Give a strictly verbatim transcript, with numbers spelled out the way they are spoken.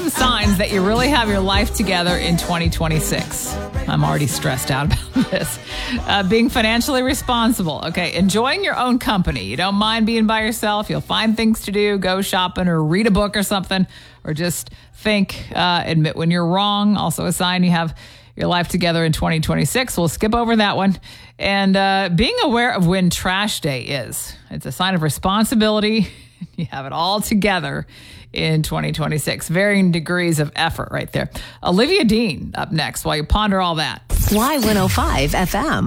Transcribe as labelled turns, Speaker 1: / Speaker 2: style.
Speaker 1: some signs that you really have your life together in twenty twenty-six. I'm already stressed out about this. Uh, being financially responsible. Okay, enjoying your own company. You don't mind being by yourself. You'll find things to do, go shopping or read a book or something, or just think, uh, admit when you're wrong. Also a sign you have your life together in twenty twenty-six. We'll skip over that one. And uh, being aware of when trash day is. It's a sign of responsibility. You have it all together in twenty twenty-six. Varying degrees of effort right there. Olivia Dean up next while you ponder all that.
Speaker 2: Y one oh five F M.